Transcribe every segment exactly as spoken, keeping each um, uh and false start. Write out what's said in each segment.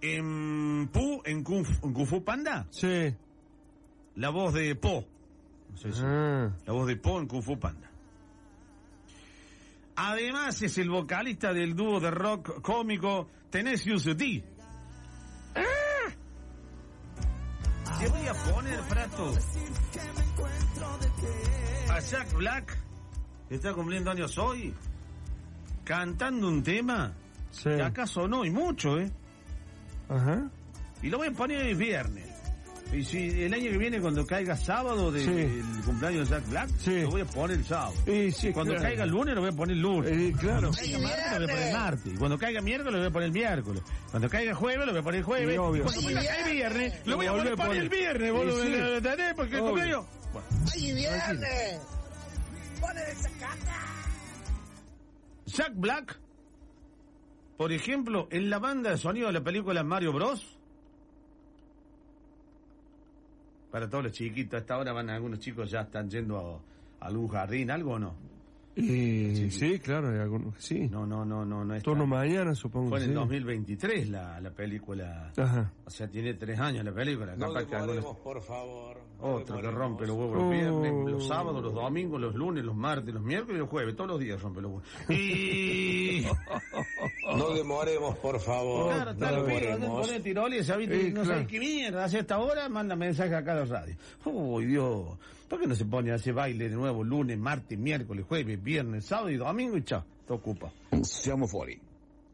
En Pu, en Kung, en Kung Fu Panda, Sí. la voz de Po. No sé si. Ah. La voz de Po en Kung Fu Panda. Además es el vocalista del dúo de rock cómico Tenacious D. ¡Ah! Te voy a poner, Prato, a Jack Black, que está cumpliendo años hoy, cantando un tema Sí. que acá sonó y mucho, ¿eh? Ajá. Y lo voy a poner el viernes. Y si el año que viene, cuando caiga sábado del Sí. cumpleaños de Jack Black, Sí. lo voy a poner el sábado. Y sí, Y cuando claro. caiga el lunes, lo voy a poner el lunes. Eh, claro. Cuando caiga martes, lo voy a poner el martes. Y cuando caiga miércoles, lo voy a poner el miércoles. Cuando caiga jueves, lo voy a poner el jueves. Y obvio. Y cuando Sí, caiga el viernes, lo voy a Lo poner volví a para el poner. viernes, Y boludo. sí. ¿Entendés? Porque el Obvio. cumpleaños... Bueno, ¡Ay, viernes! ¡Pone de sacata! Jack Black, por ejemplo, en la banda de sonido de la película Mario Bros. Para todos los chiquitos, a esta hora van algunos chicos ya están yendo a, a algún jardín, ¿algo o no? Y Sí. sí, claro, hay algunos que sí. No, no, no, no, no es Turno tan- mañana, supongo. Fue en que el sí. dos mil veintitrés la, la película. Ajá. O sea, tiene tres años la película. No Capaz que algunos... demoremos, por favor. No Otro que demoremos. rompe los huevos los Oh. viernes, los sábados, los domingos, los lunes, los martes, los miércoles y los jueves. Todos los días rompe los huevos. Y... No demoremos, por favor. Claro, no está lo pido, demoremos. pone tiroles, ¿sabiste? Sí, No claro. sabes qué mierda, hace esta hora, manda mensaje acá a la radio. Uy, Dios, ¿por qué no se pone a hacer baile de nuevo lunes, martes, miércoles, jueves, viernes, sábado y domingo y chao, te ocupa? Siamo fuori.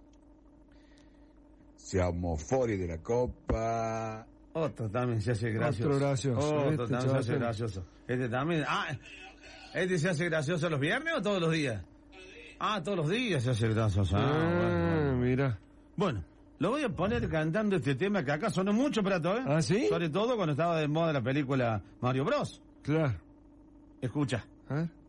Siamo fuori della Coppa. Otro también se hace gracioso. Otro gracioso, Otro este también se hace chaval. gracioso. Este también, ah, ¿este se hace gracioso los viernes o todos los días? Ah, todos los días se hace gracioso. Ah, Ah, bueno, bueno. mira. Bueno, lo voy a poner cantando este tema que acá sonó mucho, Prato, ¿eh? ¿Ah, sí? Sobre todo cuando estaba de moda la película Mario Bros. Claro. Escucha. A ver.